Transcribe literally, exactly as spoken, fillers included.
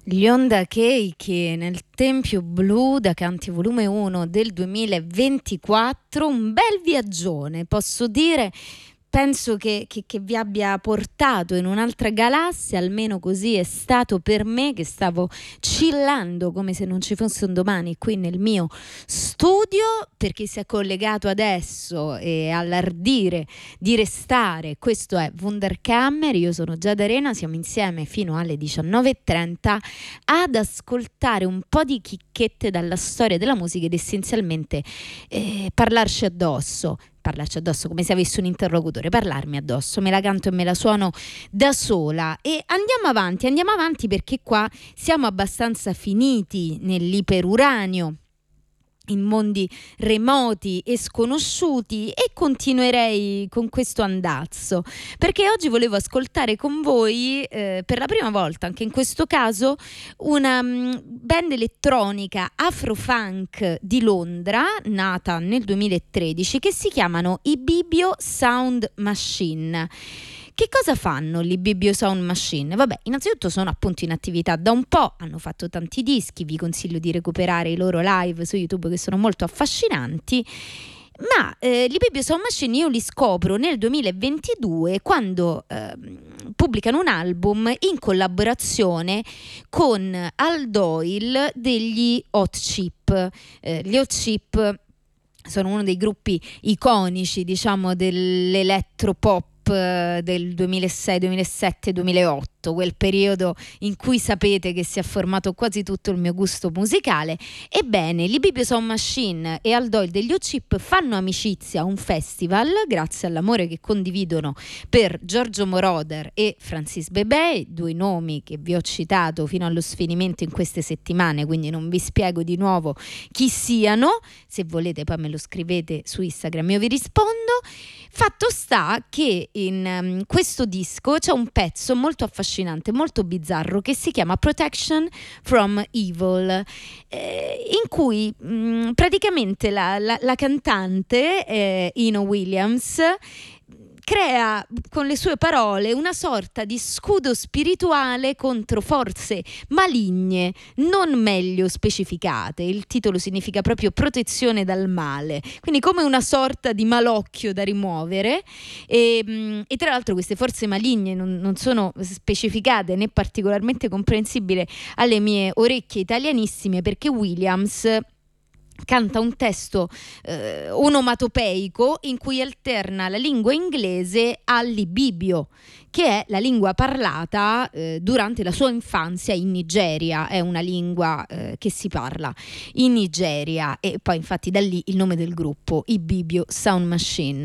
Gli Onda Cake nel Tempio Blu da Canti volume uno del duemilaventiquattro, un bel viaggione, posso dire. Penso che, che, che vi abbia portato in un'altra galassia, almeno così è stato per me, che stavo chillando come se non ci fosse un domani qui nel mio studio. Per chi si è collegato adesso e all'ardire di restare, questo è Wunderkammer, io sono Giada Arena, siamo insieme fino alle diciannove e trenta ad ascoltare un po' di chicchette dalla storia della musica ed essenzialmente eh, parlarci addosso. parlarci addosso come se avessi un interlocutore, parlarmi addosso, me la canto e me la suono da sola. E andiamo avanti, andiamo avanti perché qua siamo abbastanza finiti nell'iperuranio, in mondi remoti e sconosciuti, e continuerei con questo andazzo perché oggi volevo ascoltare con voi eh, per la prima volta anche in questo caso una um, band elettronica afrofunk di Londra nata nel duemilatredici che si chiamano i Bibio Sound Machine. Che cosa fanno gli Bibio Sound Machine? Vabbè, innanzitutto sono appunto in attività da un po', hanno fatto tanti dischi, vi consiglio di recuperare i loro live su YouTube che sono molto affascinanti, ma eh, gli Bibio Sound Machine io li scopro nel duemilaventidue quando eh, pubblicano un album in collaborazione con Al Doyle degli Hot Chip. Eh, gli Hot Chip sono uno dei gruppi iconici, diciamo, dell'elettropop del duemilasei, duemilasette, duemilaotto, quel periodo in cui sapete che si è formato quasi tutto il mio gusto musicale. Ebbene, gli Bibio Sound Machine e Al Doyle degli Hot Chip fanno amicizia a un festival grazie all'amore che condividono per Giorgio Moroder e Francis Bebey, due nomi che vi ho citato fino allo sfinimento in queste settimane, quindi non vi spiego di nuovo chi siano. Se volete poi me lo scrivete su Instagram, io vi rispondo. Fatto sta che in um, questo disco c'è un pezzo molto affascinante, molto bizzarro, che si chiama Protection from Evil, eh, in cui mh, praticamente la, la, la cantante eh, Ino Williams crea con le sue parole una sorta di scudo spirituale contro forze maligne non meglio specificate. Il titolo significa proprio protezione dal male, quindi come una sorta di malocchio da rimuovere, e, e tra l'altro queste forze maligne non, non sono specificate né particolarmente comprensibili alle mie orecchie italianissime, perché Williams canta un testo eh, onomatopeico in cui alterna la lingua inglese all'ibibio, che è la lingua parlata eh, durante la sua infanzia in Nigeria. È una lingua eh, che si parla in Nigeria, e poi infatti da lì il nome del gruppo, i Bibio Sound Machine.